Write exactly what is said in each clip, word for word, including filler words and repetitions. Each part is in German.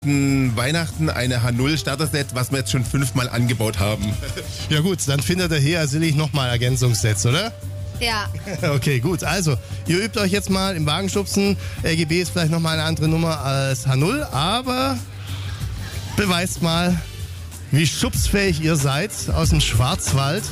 Weihnachten eine H null Starter-Set, was wir jetzt schon fünfmal angebaut haben. Ja gut, dann findet ihr hier sicherlich nochmal Ergänzungssets, oder? Ja. Okay, gut. Also, ihr übt euch jetzt mal im Wagenschubsen. L G B ist vielleicht nochmal eine andere Nummer als H null, aber beweist mal, wie schubsfähig ihr seid aus dem Schwarzwald.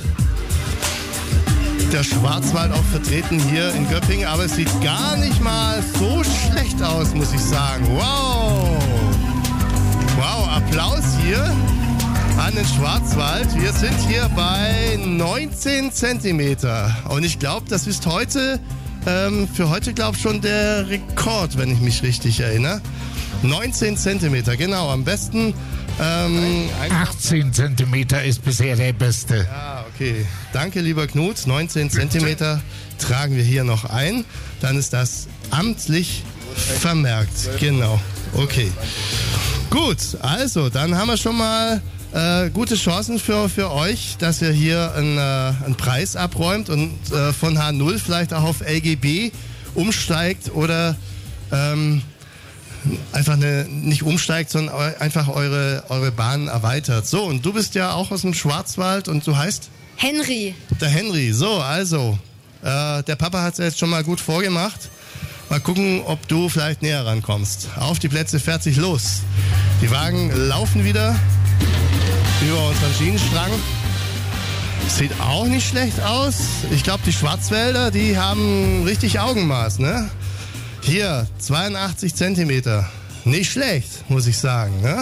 Der Schwarzwald auch vertreten hier in Göppingen, aber es sieht gar nicht mal so schlecht aus, muss ich sagen. Wow! Wow, Applaus hier an den Schwarzwald. Wir sind hier bei neunzehn Zentimeter. Und ich glaube, das ist heute, ähm, für heute glaube ich schon der Rekord, wenn ich mich richtig erinnere. neunzehn Zentimeter, genau. Am besten... Ähm, achtzehn Zentimeter ist bisher der beste. Ja, okay. Danke, lieber Knut. neunzehn Zentimeter tragen wir hier noch ein. Dann ist das amtlich vermerkt. Genau. Okay. Gut, also, dann haben wir schon mal äh, gute Chancen für, für euch, dass ihr hier einen, äh, einen Preis abräumt und äh, von H null vielleicht auch auf L G B umsteigt oder ähm, einfach eine, nicht umsteigt, sondern eu, einfach eure, eure Bahn erweitert. So, und du bist ja auch aus dem Schwarzwald und du heißt? Henry. Der Henry. So, also, äh, der Papa hat es jetzt schon mal gut vorgemacht. Mal gucken, ob du vielleicht näher rankommst. Auf die Plätze, fertig, los. Die Wagen laufen wieder über unseren Schienenstrang. Sieht auch nicht schlecht aus. Ich glaube, die Schwarzwälder, die haben richtig Augenmaß, ne? Hier, zweiundachtzig Zentimeter. Nicht schlecht, muss ich sagen, ne?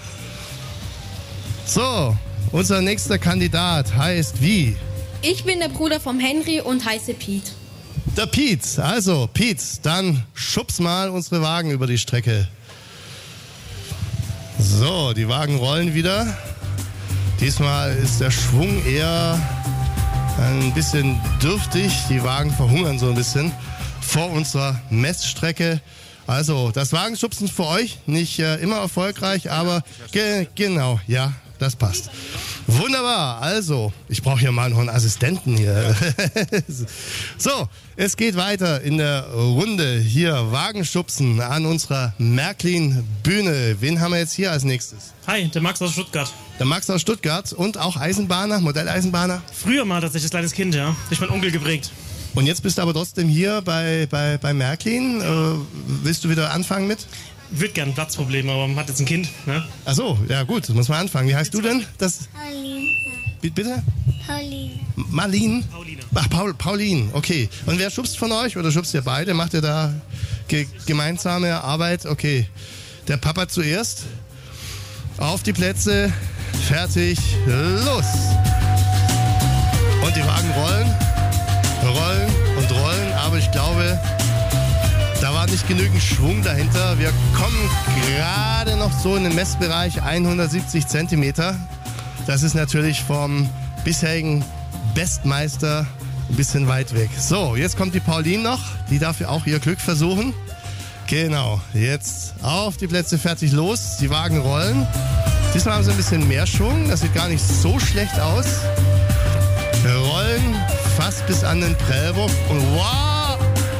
So, unser nächster Kandidat heißt wie? Ich bin der Bruder vom Henry und heiße Piet. Der Piet. Also, Piet, dann schubs mal unsere Wagen über die Strecke. So, die Wagen rollen wieder. Diesmal ist der Schwung eher ein bisschen dürftig. Die Wagen verhungern so ein bisschen vor unserer Messstrecke. Also, das Wagenschubsen für euch nicht äh, immer erfolgreich, aber ge- genau, ja, das passt. Wunderbar, also, ich brauche hier mal noch einen Assistenten hier. So, es geht weiter in der Runde. Hier, Wagenschubsen an unserer Märklin-Bühne. Wen haben wir jetzt hier als nächstes? Hi, der Max aus Stuttgart. Der Max aus Stuttgart und auch Eisenbahner, Modelleisenbahner? Früher mal tatsächlich als kleines Kind, ja. Durch meinen Onkel geprägt. Und jetzt bist du aber trotzdem hier bei, bei, bei Märklin. Äh, willst du wieder anfangen mit? Ich würde gerne ein Platzproblem, aber man hat jetzt ein Kind. Ne? Ach so, ja gut, muss man anfangen. Wie heißt du denn? Das Pauline. B- bitte? Pauline. Marlene? Pauline. Ach, Paul, Pauline, okay. Und wer schubst von euch oder schubst ihr beide? Macht ihr da ge- gemeinsame Arbeit? Okay. Der Papa zuerst. Auf die Plätze. Fertig. Los. Und die Wagen rollen. Rollen und rollen. Aber ich glaube, da war nicht genügend Schwung dahinter. Wir kommen gerade noch so in den Messbereich hundertsiebzig Zentimeter. Das ist natürlich vom bisherigen Bestmeister ein bisschen weit weg. So, jetzt kommt die Pauline noch. Die darf ja auch ihr Glück versuchen. Genau, jetzt auf die Plätze, fertig, los. Die Wagen rollen. Diesmal haben sie ein bisschen mehr Schwung. Das sieht gar nicht so schlecht aus. Wir rollen fast bis an den Prellbock. Und wow!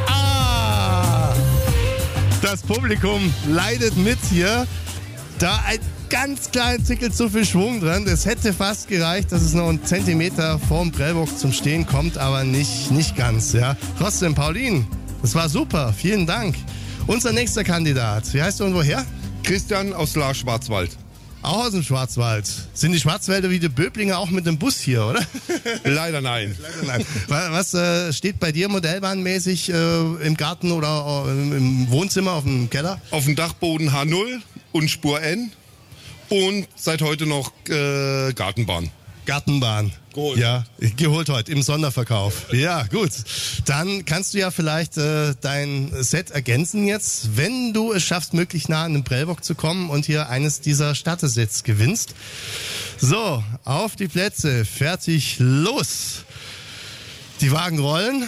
Ah! Das Publikum leidet mit hier. Da ein ganz kleinen Tickel zu viel Schwung drin. Das hätte fast gereicht, dass es noch einen Zentimeter vorm Prellbock zum Stehen kommt, aber nicht, nicht ganz. Ja. Trotzdem, Pauline, das war super. Vielen Dank. Unser nächster Kandidat. Wie heißt du und woher? Christian aus La Schwarzwald. Auch aus dem Schwarzwald. Sind die Schwarzwälder wie die Böblinger auch mit dem Bus hier, oder? Leider nein. Leider nein. Was äh, steht bei dir modellbahnmäßig äh, im Garten oder äh, im Wohnzimmer, auf dem Keller? Auf dem Dachboden H null und Spur N und seit heute noch äh, Gartenbahn. Gartenbahn. Geholt. Ja, geholt heute im Sonderverkauf. Ja, gut. Dann kannst du ja vielleicht äh, dein Set ergänzen jetzt, wenn du es schaffst, möglichst nah an den Prellbock zu kommen und hier eines dieser Starter-Sets gewinnst. So, auf die Plätze, fertig, los. Die Wagen rollen,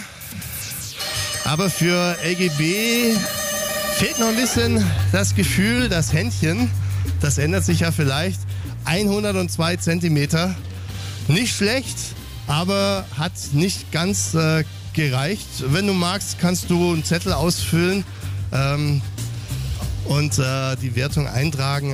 aber für L G B fehlt noch ein bisschen das Gefühl, das Händchen. Das ändert sich ja vielleicht. hundertzwei Zentimeter. Nicht schlecht, aber hat nicht ganz äh, gereicht. Wenn du magst, kannst du einen Zettel ausfüllen. Ähm, und äh, die Wertung eintragen.